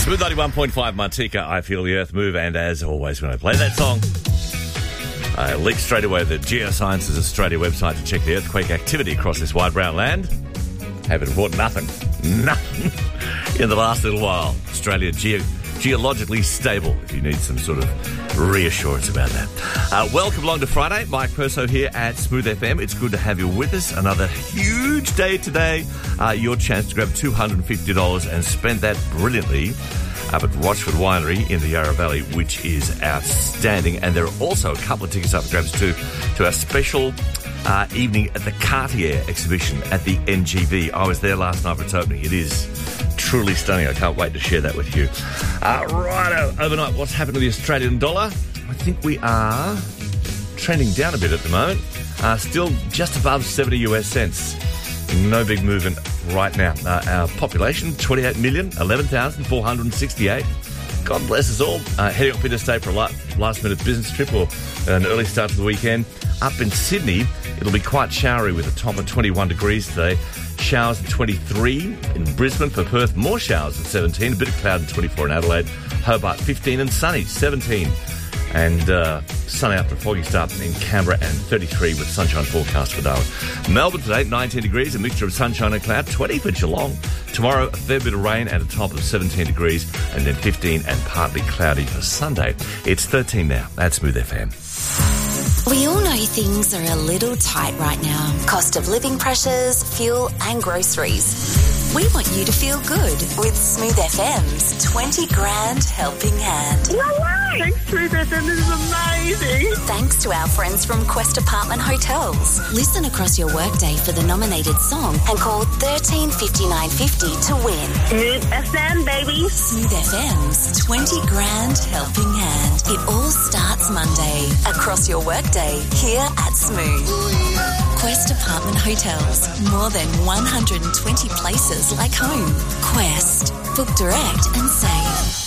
Smooth 91.5 Martika, I Feel the Earth Move, and as always when I play that song, I link straight away the Geosciences Australia website to check the earthquake activity across this wide brown land. Haven't reported nothing in the last little while. Australia geologically stable, if you need some sort of reassurance about that. Welcome along to Friday. Mike Perso here at Smooth FM. It's good to have you with us. Another huge day today. Your chance to grab $250 and spend that brilliantly up at Rochford Winery in the Yarra Valley, which is outstanding. And there are also a couple of tickets up for grabs too to our special evening at the Cartier exhibition at the NGV. I was there last night for its opening. It is truly stunning. I can't wait to share that with you. Righto, overnight, what's happened to the Australian dollar? I think we are trending down a bit at the moment. Still just above 70 US cents. No big movement right now. Our population, 28 million, 11,468. God bless us all. Heading up interstate for a last-minute business trip or an early start to the weekend. Up in Sydney, it'll be quite showery with a top of 21 degrees today. Showers at 23 in Brisbane. For Perth, more showers at 17. A bit of cloud at 24 in Adelaide. Hobart, 15 and sunny, 17. And sunny after a foggy start in Canberra and 33 with sunshine forecast for Darwin. Melbourne today, 19 degrees, a mixture of sunshine and cloud, 20 for Geelong. Tomorrow, a fair bit of rain at a top of 17 degrees and then 15 and partly cloudy for Sunday. It's 13 now. That's Smooth FM. We all know things are a little tight right now. Cost of living pressures, fuel and groceries. We want you to feel good with Smooth FM's 20 grand helping hand. No way! Thanks, Smooth FM. This is amazing. Thanks to our friends from Quest Apartment Hotels. Listen across your workday for the nominated song and call 13 5950 to win. Smooth FM, baby. Smooth FM's 20 grand helping hand. It all starts Monday. Across your workday, here at Smooth. Quest Apartment Hotels. More than 120 places like home. Quest. Book direct and save.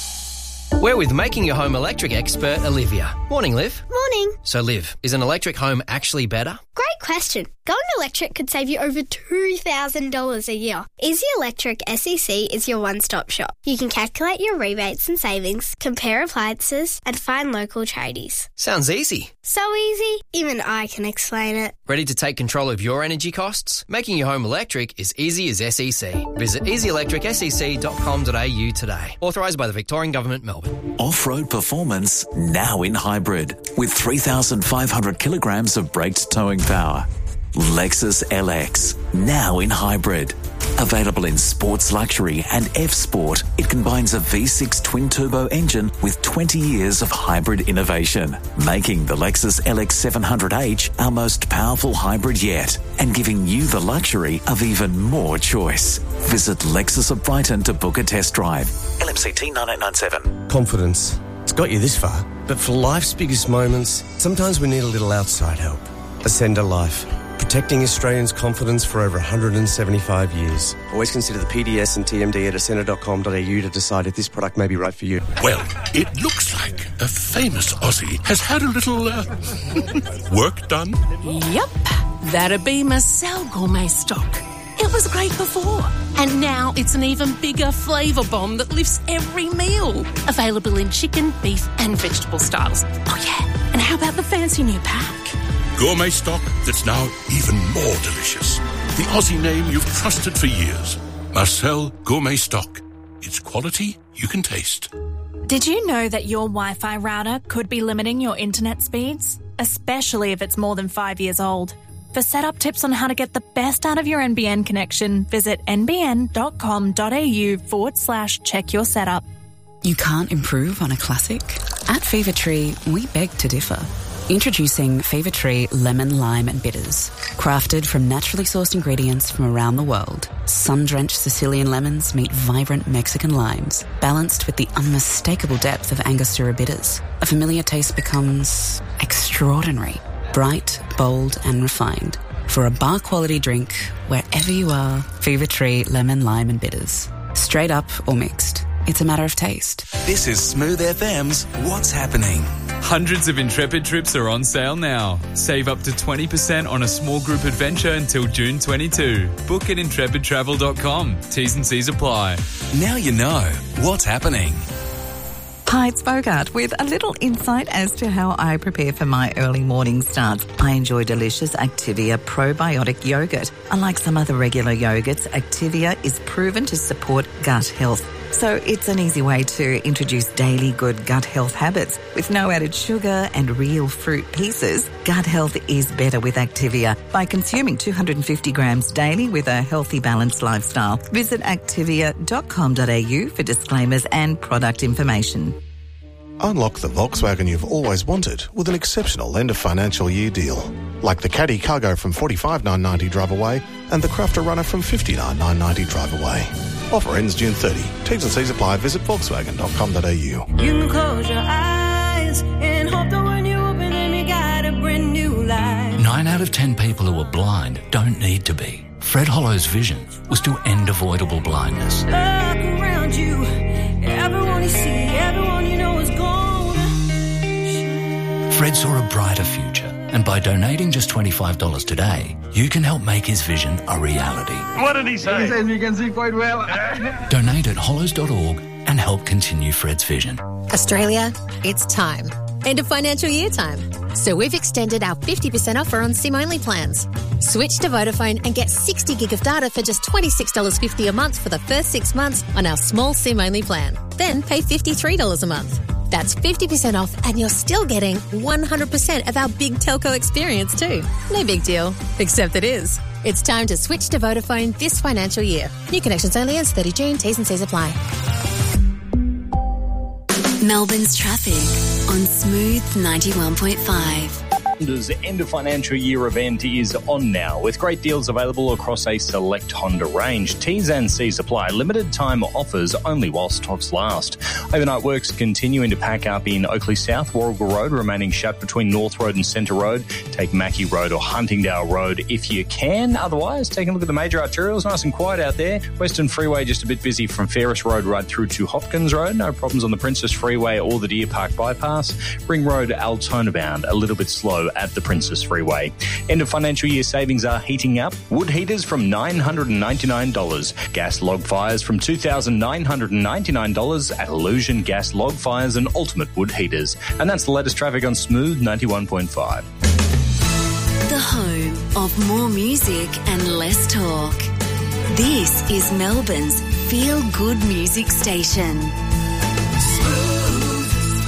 We're with Making Your Home Electric expert, Olivia. Morning, Liv. Morning. So, Liv, is an electric home actually better? Great question. Going electric could save you over $2,000 a year. Easy Electric SEC is your one-stop shop. You can calculate your rebates and savings, compare appliances, and find local tradies. Sounds easy. So easy, even I can explain it. Ready to take control of your energy costs? Making your home electric is easy as SEC. Visit easyelectricsec.com.au today. Authorised by the Victorian Government, Melbourne. Off-road performance now in hybrid with 3,500 kilograms of braked towing power. Lexus LX, now in hybrid. Available in Sports Luxury and F-Sport, it combines a V6 twin-turbo engine with 20 years of hybrid innovation, making the Lexus LX 700H our most powerful hybrid yet, and giving you the luxury of even more choice. Visit Lexus of Brighton to book a test drive. LMCT 9897. Confidence. It's got you this far, but for life's biggest moments, sometimes we need a little outside help. Ascender Life. Protecting Australians' confidence for over 175 years. Always consider the PDS and TMD at ascender.com.au to decide if this product may be right for you. Well, it looks like a famous Aussie has had a little work done. Yep, that'd be Marcel Gourmet Stock. It was great before, and now it's an even bigger flavour bomb that lifts every meal. Available in chicken, beef and vegetable styles. Oh yeah, and how about the fancy new pack? Gourmet stock that's now even more delicious. The Aussie name you've trusted for years. Marcel Gourmet Stock. It's quality you can taste. Did you know that your Wi-Fi router could be limiting your internet speeds? Especially if it's more than 5 years old. For setup tips on how to get the best out of your NBN connection, visit nbn.com.au/check your setup. You can't improve on a classic? At Fever Tree, we beg to differ. Introducing Fever Tree Lemon, Lime and Bitters. Crafted from naturally sourced ingredients from around the world, sun-drenched Sicilian lemons meet vibrant Mexican limes, balanced with the unmistakable depth of Angostura bitters. A familiar taste becomes extraordinary, bright, bold and refined. For a bar-quality drink, wherever you are, Fever Tree Lemon, Lime and Bitters. Straight up or mixed, it's a matter of taste. This is Smooth FM's What's Happening. Hundreds of Intrepid trips are on sale now. Save up to 20% on a small group adventure until June 22. Book at intrepidtravel.com. T's and C's apply. Now you know what's happening. Hi, it's Bogart with a little insight as to how I prepare for my early morning starts. I enjoy delicious Activia probiotic yogurt. Unlike some other regular yogurts, Activia is proven to support gut health. So it's an easy way to introduce daily good gut health habits. With no added sugar and real fruit pieces, gut health is better with Activia by consuming 250 grams daily with a healthy, balanced lifestyle. Visit activia.com.au for disclaimers and product information. Unlock the Volkswagen you've always wanted with an exceptional end of financial year deal. Like the Caddy Cargo from $45,990 drive away and the Crafter Runner from $59,990 drive away. Offer ends June 30. T's and C's apply. Visit Volkswagen.com.au. You can close your eyes and hope that when you open them you got a brand new life. 9 out of 10 people who are blind don't need to be. Fred Hollow's vision was to end avoidable blindness. Look around you. Everyone you see, everyone you know is gone. Fred saw a brighter future, and by donating just $25 today, you can help make his vision a reality. What did he say? He says we can see quite well. Donate at hollows.org and help continue Fred's vision. Australia, it's time. End of financial year time. So we've extended our 50% offer on SIM-only plans. Switch to Vodafone and get 60 gig of data for just $26.50 a month for the first 6 months on our small SIM-only plan. Then pay $53 a month. That's 50% off and you're still getting 100% of our big telco experience too. No big deal, except it is. It's time to switch to Vodafone this financial year. New connections only ends 30 June. T's and C's apply. Melbourne's traffic on Smooth 91.5. Honda's end of financial year event is on now with great deals available across a select Honda range. T's and C's apply. Limited time offers only while stocks last. Overnight works continuing to pack up in Oakley South, Warrigal Road remaining shut between North Road and Centre Road. Take Mackie Road or Huntingdale Road if you can. Otherwise, take a look at the major arterials. Nice and quiet out there. Western Freeway just a bit busy from Ferris Road right through to Hopkins Road. No problems on the Princess Freeway or the Deer Park Bypass. Ring Road, Altona bound a little bit slow at the Princess Freeway. End of financial year savings are heating up. Wood heaters from $999. Gas log fires from $2,999 at Illusion Gas Log Fires and Ultimate Wood Heaters. And that's the latest traffic on Smooth 91.5. The home of more music and less talk. This is Melbourne's feel-good music station. Smooth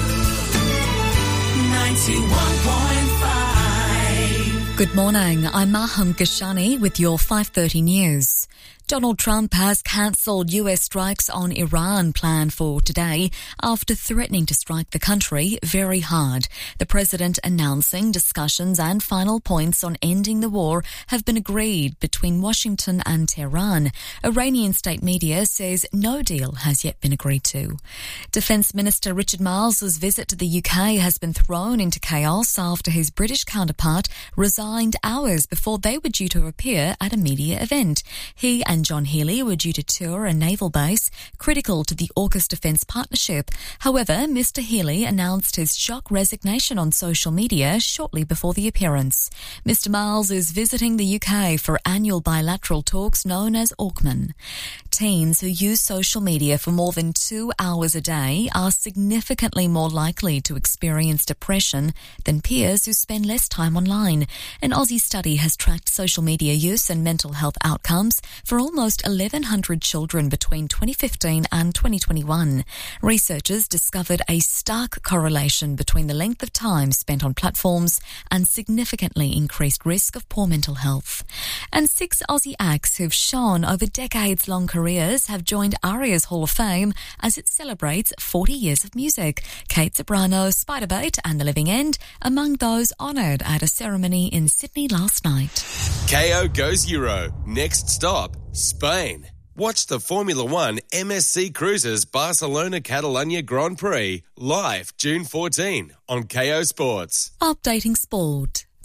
91.5. Good morning, I'm Maham Gashani with your 5:30 news. Donald Trump has cancelled US strikes on Iran planned for today after threatening to strike the country very hard. The president announcing discussions and final points on ending the war have been agreed between Washington and Tehran. Iranian state media says no deal has yet been agreed to. Defence Minister Richard Marles's visit to the UK has been thrown into chaos after his British counterpart resigned hours before they were due to appear at a media event. He and John Healey were due to tour a naval base critical to the AUKUS defence partnership. However, Mr Healey announced his shock resignation on social media shortly before the appearance. Mr Marles is visiting the UK for annual bilateral talks known as AUKMAN. Teens who use social media for more than 2 hours a day are significantly more likely to experience depression than peers who spend less time online. An Aussie study has tracked social media use and mental health outcomes for almost 1,100 children between 2015 and 2021. Researchers discovered a stark correlation between the length of time spent on platforms and significantly increased risk of poor mental health. And 6 Aussie acts who've shone over decades-long careers have joined ARIA's Hall of Fame as it celebrates 40 years of music. Kate Soprano, Spiderbait and The Living End among those honoured at a ceremony in Sydney last night. KO goes Euro. Next stop, Spain. Watch the Formula One MSC Cruises Barcelona-Catalunya Grand Prix live June 14 on KO Sports. Updating sport.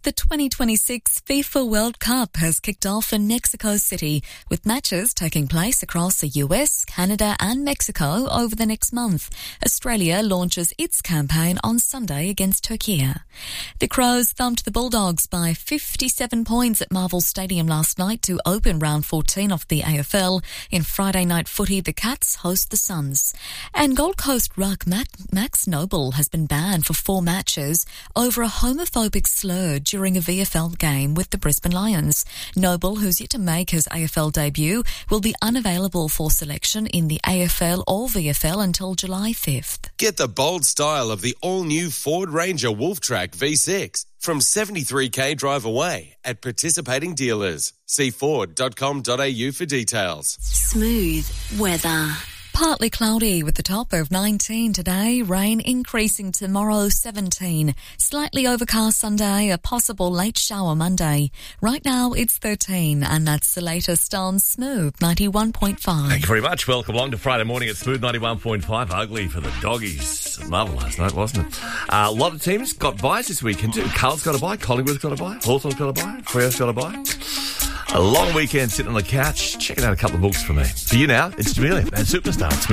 The 2026 FIFA World Cup has kicked off in Mexico City, with matches taking place across the US, Canada and Mexico over the next month. Australia launches its campaign on Sunday against Turkey. The Crows thumped the Bulldogs by 57 points at Marvel Stadium last night to open round 14 of the AFL. In Friday night footy, the Cats host the Suns. And Gold Coast ruck Max Noble has been banned for 4 matches over a homophobic slur during a VFL game with the Brisbane Lions. Noble, who's yet to make his AFL debut, will be unavailable for selection in the AFL or VFL until July 5th. Get the bold style of the all-new Ford Ranger Wolf Track V6 from 73k drive away at participating dealers. See Ford.com.au for details. Smooth weather. Partly cloudy with the top of 19 today, rain increasing tomorrow 17. Slightly overcast Sunday, a possible late shower Monday. Right now it's 13 and that's the latest on Smooth 91.5. Thank you very much. Welcome along to Friday morning at Smooth 91.5. Ugly for the doggies. Marvel last night, wasn't it? A lot of teams got buys this weekend too. Carl's got a buy, Collingwood's got a buy, Hawthorn's got a buy, Freo's got a buy. A long weekend sitting on the couch, checking out a couple of books for me. For you now, it's Jamelia and Superstar. It's Smooth